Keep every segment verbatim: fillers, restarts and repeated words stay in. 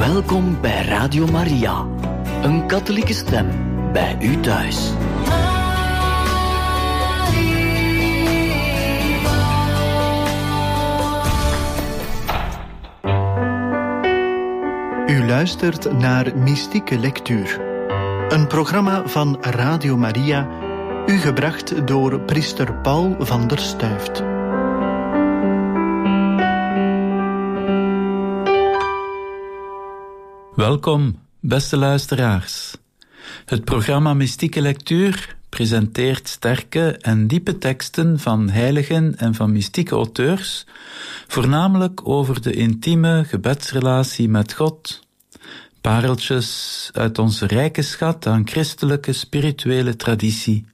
Welkom bij Radio Maria, een katholieke stem bij u thuis. U luistert naar Mystieke Lectuur, een programma van Radio Maria, u gebracht door priester Paul van der Stuyft. Welkom, beste luisteraars. Het programma Mystieke Lectuur presenteert sterke en diepe teksten van heiligen en van mystieke auteurs, voornamelijk over de intieme gebedsrelatie met God, pareltjes uit onze rijke schat aan christelijke spirituele traditie.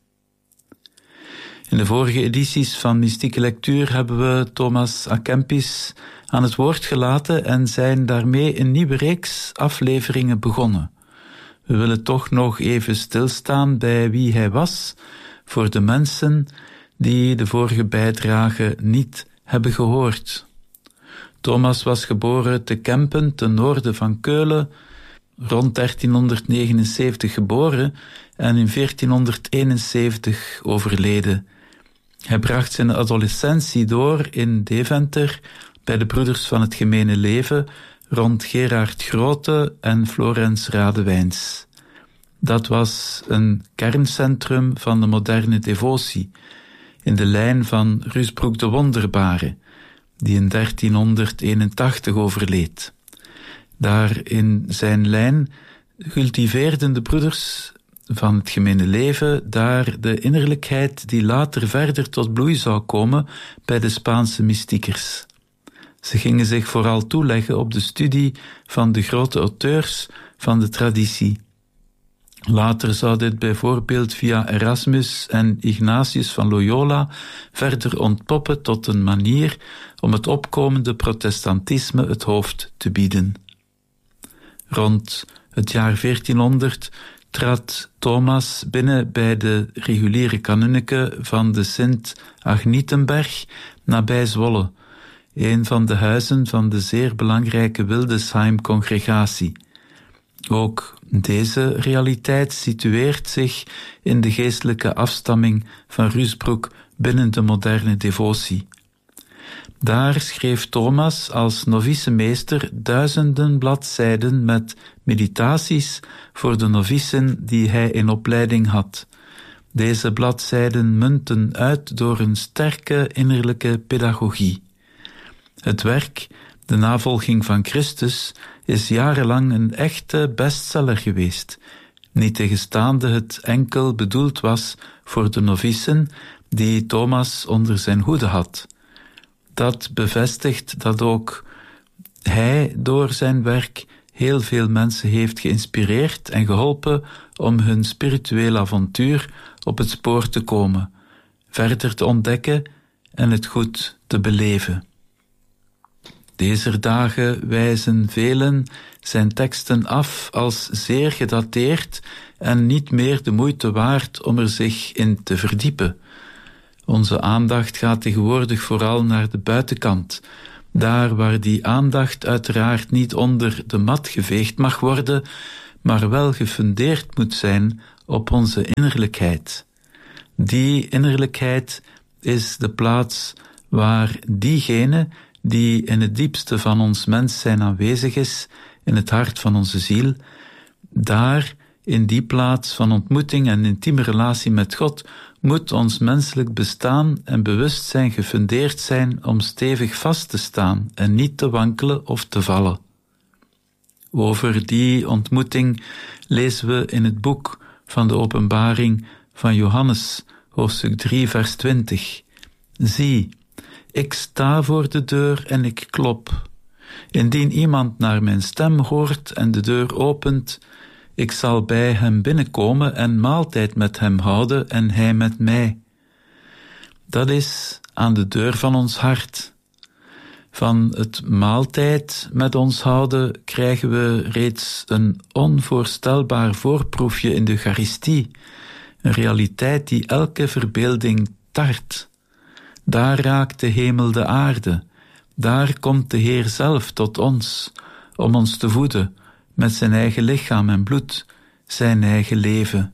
In de vorige edities van Mystieke Lectuur hebben we Thomas à Kempis aan het woord gelaten en zijn daarmee een nieuwe reeks afleveringen begonnen. We willen toch nog even stilstaan bij wie hij was, voor de mensen die de vorige bijdrage niet hebben gehoord. Thomas was geboren te Kempen, ten noorden van Keulen, rond dertienhonderdnegenenzeventig geboren en in veertienhonderdeenenzeventig overleden. Hij bracht zijn adolescentie door in Deventer bij de Broeders van het Gemene Leven rond Gerard Grote en Florens Radewijns. Dat was een kerncentrum van de moderne devotie, in de lijn van Ruusbroek de Wonderbare, die in dertienhonderdeenentachtig overleed. Daar in zijn lijn cultiveerden de Broeders van het Gemene Leven daar de innerlijkheid die later verder tot bloei zou komen bij de Spaanse mystiekers. Ze gingen zich vooral toeleggen op de studie van de grote auteurs van de traditie. Later zou dit bijvoorbeeld via Erasmus en Ignatius van Loyola verder ontpoppen tot een manier om het opkomende protestantisme het hoofd te bieden. Rond het jaar veertienhonderd trad Thomas binnen bij de reguliere kanunniken van de Sint-Agnietenberg nabij Zwolle, een van de huizen van de zeer belangrijke Wildesheim-congregatie. Ook deze realiteit situeert zich in de geestelijke afstamming van Ruusbroek binnen de moderne devotie. Daar schreef Thomas als novicemeester duizenden bladzijden met meditaties voor de novicen die hij in opleiding had. Deze bladzijden munten uit door een sterke innerlijke pedagogie. Het werk, De Navolging van Christus, is jarenlang een echte bestseller geweest, niettegenstaande het enkel bedoeld was voor de novicen die Thomas onder zijn hoede had. Dat bevestigt dat ook hij door zijn werk heel veel mensen heeft geïnspireerd en geholpen om hun spiritueel avontuur op het spoor te komen, verder te ontdekken en het goed te beleven. Deze dagen wijzen velen zijn teksten af als zeer gedateerd en niet meer de moeite waard om er zich in te verdiepen. Onze aandacht gaat tegenwoordig vooral naar de buitenkant, daar waar die aandacht uiteraard niet onder de mat geveegd mag worden, maar wel gefundeerd moet zijn op onze innerlijkheid. Die innerlijkheid is de plaats waar diegene die in het diepste van ons mens zijn aanwezig is, in het hart van onze ziel, daar, in die plaats van ontmoeting en intieme relatie met God, moet ons menselijk bestaan en bewustzijn gefundeerd zijn om stevig vast te staan en niet te wankelen of te vallen. Over die ontmoeting lezen we in het boek van de Openbaring van Johannes, hoofdstuk drie, vers twintig. Zie, ik sta voor de deur en ik klop. Indien iemand naar mijn stem hoort en de deur opent, ik zal bij hem binnenkomen en maaltijd met hem houden en hij met mij. Dat is aan de deur van ons hart. Van het maaltijd met ons houden krijgen we reeds een onvoorstelbaar voorproefje in de Eucharistie, een realiteit die elke verbeelding tart. Daar raakt de hemel de aarde, daar komt de Heer zelf tot ons, om ons te voeden met zijn eigen lichaam en bloed, zijn eigen leven.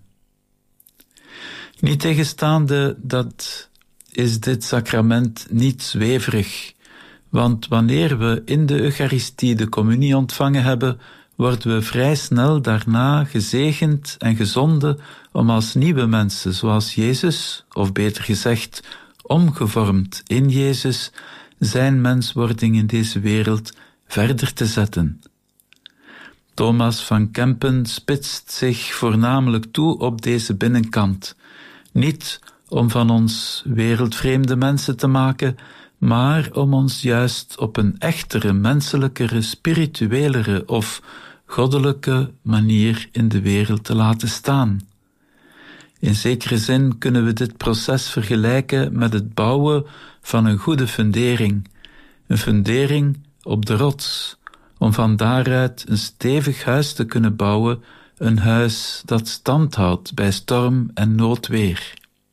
Niettegenstaande dat is dit sacrament niet zweverig, want wanneer we in de Eucharistie de communie ontvangen hebben, worden we vrij snel daarna gezegend en gezonden om als nieuwe mensen, zoals Jezus, of beter gezegd, omgevormd in Jezus, zijn menswording in deze wereld verder te zetten. Thomas van Kempen spitst zich voornamelijk toe op deze binnenkant, niet om van ons wereldvreemde mensen te maken, maar om ons juist op een echtere, menselijkere, spirituelere of goddelijke manier in de wereld te laten staan. In zekere zin kunnen we dit proces vergelijken met het bouwen van een goede fundering, een fundering op de rots, om van daaruit een stevig huis te kunnen bouwen, een huis dat stand houdt bij storm en noodweer.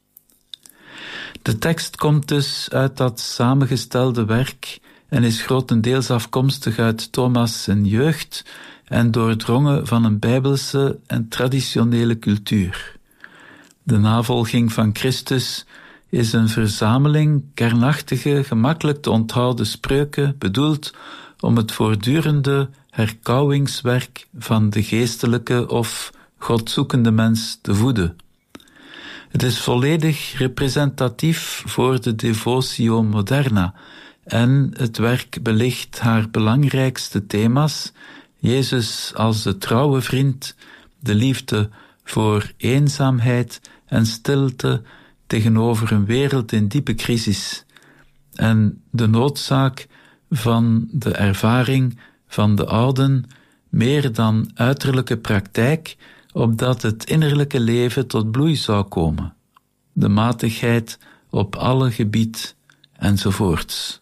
De tekst komt dus uit dat samengestelde werk en is grotendeels afkomstig uit Thomas' zijn jeugd en doordrongen van een bijbelse en traditionele cultuur. De navolging van Christus is een verzameling kernachtige, gemakkelijk te onthouden spreuken, bedoeld om het voortdurende herkauwingswerk van de geestelijke of godzoekende mens te voeden. Het is volledig representatief voor de Devotio Moderna en het werk belicht haar belangrijkste thema's: Jezus als de trouwe vriend, de liefde voor eenzaamheid en stilte tegenover een wereld in diepe crisis en de noodzaak van de ervaring van de ouden meer dan uiterlijke praktijk, opdat het innerlijke leven tot bloei zou komen, de matigheid op alle gebied enzovoorts.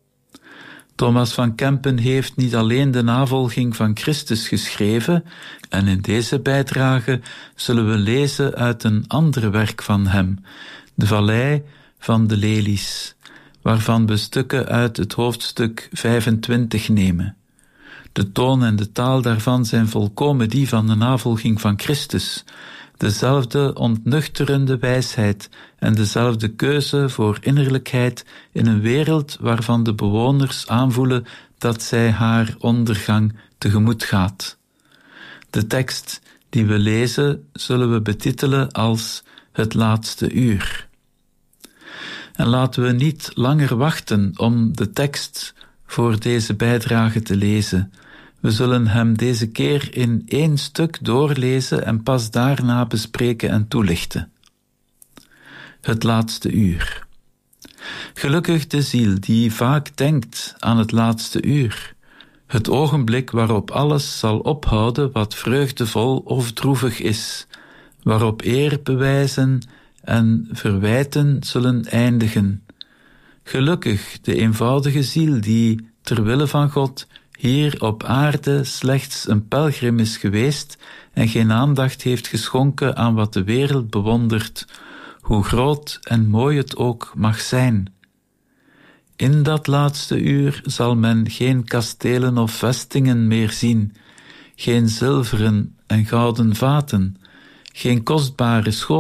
Thomas van Kempen heeft niet alleen de navolging van Christus geschreven, en in deze bijdrage zullen we lezen uit een ander werk van hem, de Vallei van de Lelies, waarvan we stukken uit het hoofdstuk vijfentwintig nemen. De toon en de taal daarvan zijn volkomen die van de navolging van Christus, dezelfde ontnuchterende wijsheid en dezelfde keuze voor innerlijkheid in een wereld waarvan de bewoners aanvoelen dat zij haar ondergang tegemoet gaat. De tekst die we lezen zullen we betitelen als het laatste uur. En laten we niet langer wachten om de tekst voor deze bijdrage te lezen. We zullen hem deze keer in één stuk doorlezen en pas daarna bespreken en toelichten. Het laatste uur. Gelukkig de ziel die vaak denkt aan het laatste uur, het ogenblik waarop alles zal ophouden wat vreugdevol of droevig is, waarop eerbewijzen en verwijten zullen eindigen. Gelukkig de eenvoudige ziel die, ter wille van God, hier op aarde slechts een pelgrim is geweest en geen aandacht heeft geschonken aan wat de wereld bewondert, hoe groot en mooi het ook mag zijn. In dat laatste uur zal men geen kastelen of vestingen meer zien, geen zilveren en gouden vaten, geen kostbare schoten,